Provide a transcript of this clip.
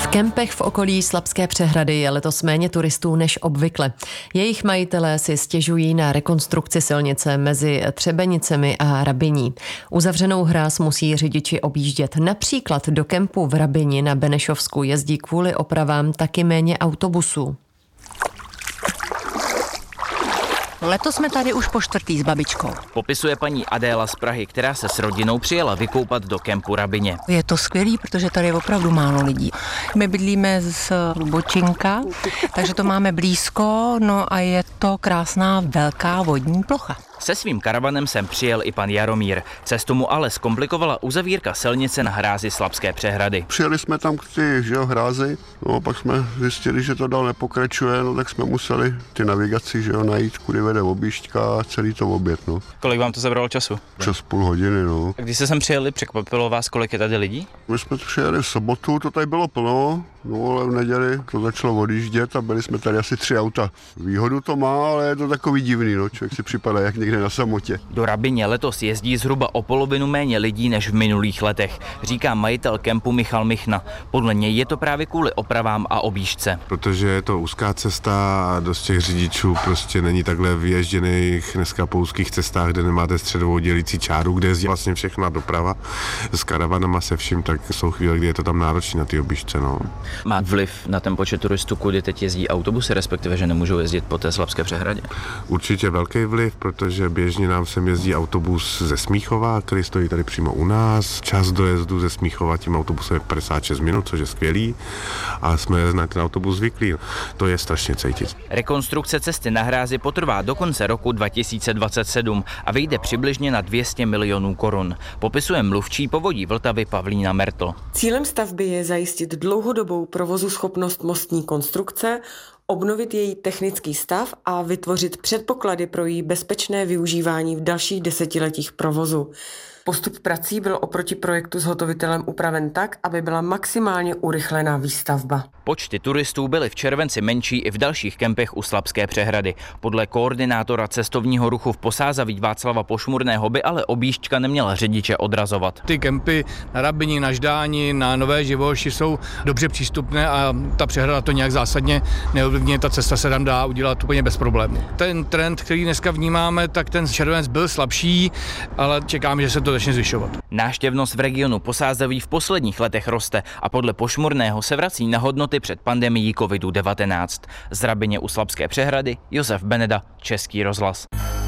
kempech v okolí Slabské Přehrady je letos méně turistů než obvykle. Jejich majitelé si stěžují na rekonstrukci silnice mezi Třebenicemi a Rabinní. Uzavřenou hráz musí řidiči objíždět. Například do kempu v Rabini na Benešovsku jezdí kvůli opravám taky méně autobusů. Letos jsme tady už po čtvrtý s babičkou. Popisuje paní Adéla z Prahy, která se s rodinou přijela vykoupat do kempu Rabině. Je to skvělý, protože tady je opravdu málo lidí. My bydlíme z Lubočinka, takže to máme blízko, no a je to krásná velká vodní plocha. Se svým karavanem sem přijel i pan Jaromír. Cestu mu ale zkomplikovala uzavírka silnice na hrázi Slabské Přehrady. Přijeli jsme tam k ty hrázi, no pak jsme zjistili, že to dál nepokračuje, no tak jsme museli ty navigaci, najít, kudy vede objížďka a celý to obět, no. Kolik vám to zabralo času? Přes půl hodiny, no. Když jste sem přijeli, překvapilo vás, kolik je tady lidí? My jsme přijeli v sobotu, to tady bylo plno, no ale v neděli to začalo odjíždět a byli jsme tady asi 3 auta. Výhodu to má, ale je to takový divný, no, člověk si připadá jak někde na samotě. Do Rabině letos jezdí zhruba o polovinu méně lidí než v minulých letech, říká majitel kempu Michal Michna. Podle něj je to právě kvůli opravám a objížďce. Protože je to úzká cesta a dost těch řidičů prostě není takhle vyježděných dneska po úzkých cestách, kde nemáte středovou dělící čáru, kde jezdí vlastně všechna doprava s karavanama se vším, tak jsou chvíle, kdy je to tam náročné na ty objížďce, no. Má vliv na ten počet turistů, kudy teď jezdí autobusy, respektive, že nemůžou jezdit po té Slabské Přehradě? Určitě velký vliv, protože běžně nám sem jezdí autobus ze Smíchova, který stojí tady přímo u nás. Čas dojezdu ze Smíchova tím autobusem je 56 minut, což je skvělý a jsme na ten autobus zvyklí. To je strašně cítit. Rekonstrukce cesty na hrázi potrvá do konce roku 2027 a vyjde přibližně na 200 milionů korun. Popisuje mluvčí Povodí Vltavy Pavlína Mertl. Cílem stavby je zajistit dlouhodobou provozuschopnost mostní konstrukce, obnovit její technický stav a vytvořit předpoklady pro její bezpečné využívání v dalších desetiletích provozu. Postup prací byl oproti projektu zhotovitelem upraven tak, aby byla maximálně urychlená výstavba. Počty turistů byly v červenci menší i v dalších kempech u Slabské Přehrady. Podle koordinátora cestovního ruchu v Posázaví Václava Pošmurného by ale objížďka neměla řidiče odrazovat. Ty kempy na Rabini, na Ždáni, na Nové Živoši jsou dobře přístupné a ta přehrada to nějak zásadně neovlivňuje, ta cesta se tam dá udělat úplně bez problémů. Ten trend, který dneska vnímáme, tak ten červenec byl slabší, ale čekáme, že se to začne zvyšovat. Návštěvnost v regionu Posázaví v posledních letech roste a podle Pošmurného se vrací na hodnoty před pandemií COVID-19. Z Rabině u Slabské Přehrady Josef Beneda, Český rozhlas.